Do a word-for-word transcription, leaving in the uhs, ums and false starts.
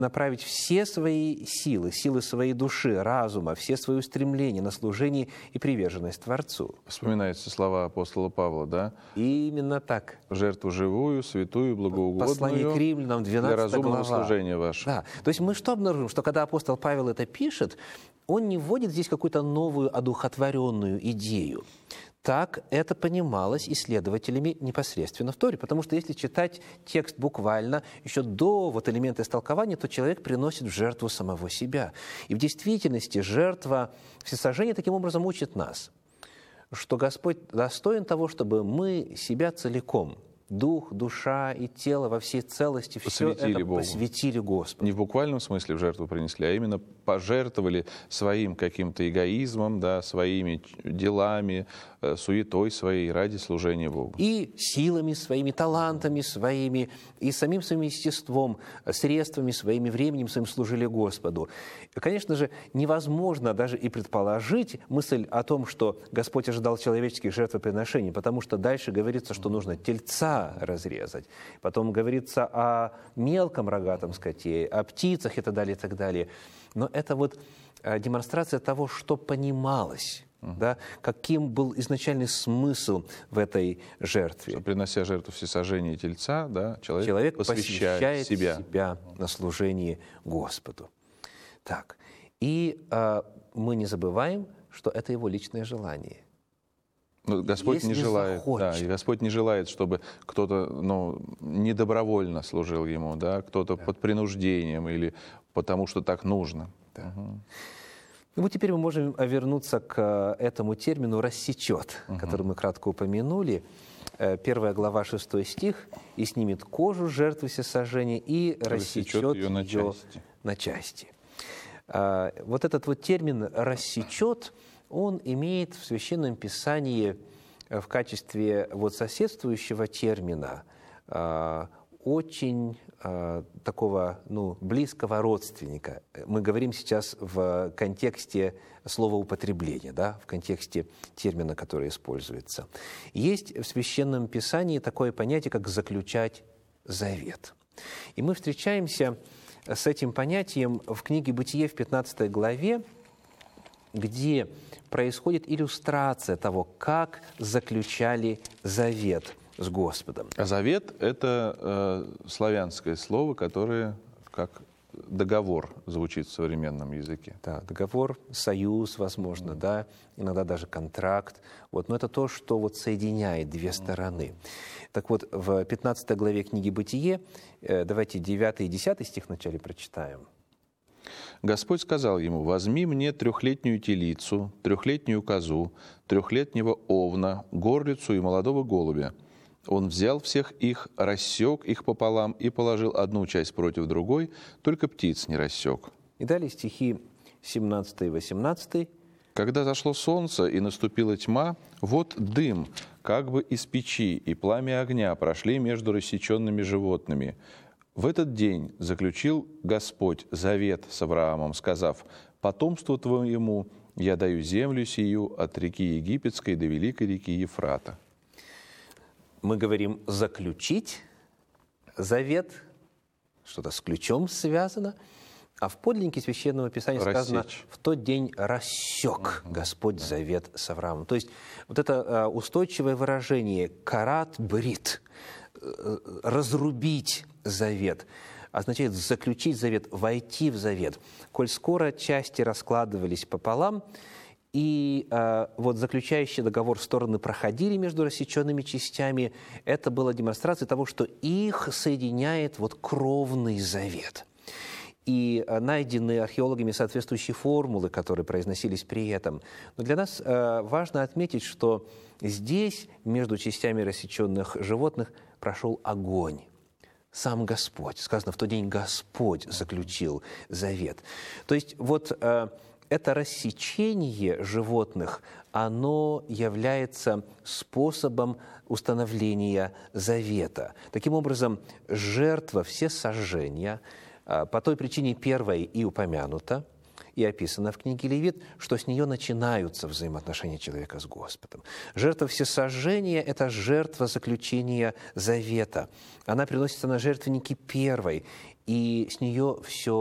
направить все свои силы, силы своей души, разума, все свои устремления на служение и приверженность Творцу. Вспоминаются слова апостола Павла, да? И именно так. Жертву живую, святую, благоугодную Послание к римлянам, двенадцатая для разумного глава. служения вашего. Да. То есть мы что обнаружим? Что когда апостол Павел это пишет, он не вводит здесь какую-то новую одухотворенную идею. Так это понималось исследователями непосредственно в Торе. Потому что если читать текст буквально, еще до вот элемента истолкования, то человек приносит в жертву самого себя. И в действительности жертва всесожжения таким образом учит нас, что Господь достоин того, чтобы мы себя целиком, дух, душа и тело во всей целости, все это Богу. посвятили Господу. Не в буквальном смысле в жертву принесли, а именно пожертвовали своим каким-то эгоизмом, да, своими делами, э, суетой своей ради служения Богу. И силами своими, талантами своими, и самим своим естеством, средствами своими, временем своим служили Господу. И, конечно же, невозможно даже и предположить мысль о том, что Господь ожидал человеческих жертвоприношений, потому что дальше говорится, что нужно тельца разрезать. Потом говорится о мелком рогатом скоте, о птицах и так далее, и так далее. Но это вот демонстрация того, что понималось, uh-huh. да, каким был изначальный смысл в этой жертве. Что, принося жертву всесожжения тельца, да, человек, человек посвящает, посвящает себя. себя на служение Господу. Так, и э, мы не забываем, что это его личное желание. Но Господь Если не желает, да, и Господь не желает, чтобы кто-то, ну, недобровольно служил Ему, да, кто-то да. под принуждением или потому, что так нужно. Да. Угу. Ну, вот теперь мы можем вернуться к этому термину «рассечет», угу. который мы кратко упомянули. Первая глава, шестой стих. «И снимет кожу жертвы всесожжения и рассечет, рассечет ее на части». На части. Вот этот вот термин «рассечет», он имеет в Священном Писании в качестве вот соседствующего термина э, очень э, такого ну, близкого родственника. Мы говорим сейчас в контексте словоупотребления, да, в контексте термина, который используется. Есть в Священном Писании такое понятие, как «заключать завет». И мы встречаемся с этим понятием в книге «Бытие» в пятнадцатой главе, где происходит иллюстрация того, как заключали завет с Господом. А завет – это э, славянское слово, которое как договор звучит в современном языке. Да, договор, союз, возможно, mm. да, иногда даже контракт. Вот, но это то, что вот соединяет две mm. стороны. Так вот, в пятнадцатой главе книги «Бытие», э, давайте девятый и десятый стих вначале прочитаем. Господь сказал ему: «Возьми мне трехлетнюю телицу, трехлетнюю козу, трехлетнего овна, горлицу и молодого голубя». Он взял всех их, рассек их пополам и положил одну часть против другой, только птиц не рассек. И далее стихи семнадцатый и восемнадцатый. «Когда зашло солнце и наступила тьма, вот дым, как бы из печи, и пламя огня прошли между рассеченными животными. В этот день заключил Господь завет с Авраамом, сказав: потомству твоему я даю землю сию от реки Египетской до великой реки Ефрата». Мы говорим «заключить завет», что-то с ключом связано, а в подлиннике Священного Писания Рассечь. сказано: в тот день рассек Господь завет с Авраамом. То есть вот это устойчивое выражение «карат брит», разрубить завет, означает заключить завет, войти в завет. Коль скоро части раскладывались пополам, и э, вот заключающий договор стороны проходили между рассеченными частями, это была демонстрация того, что их соединяет вот кровный завет. И э, найдены археологами соответствующие формулы, которые произносились при этом. Но для нас э, важно отметить, что здесь между частями рассеченных животных прошел огонь. Сам Господь. Сказано, в тот день Господь заключил завет. То есть вот э, это рассечение животных, оно является способом установления завета. Таким образом, жертва всесожжения э, по той причине первой и упомянута, и описано в книге Левит, что с нее начинаются взаимоотношения человека с Господом. Жертва всесожжения – это жертва заключения завета. Она приносится на жертвенники первой, и с нее все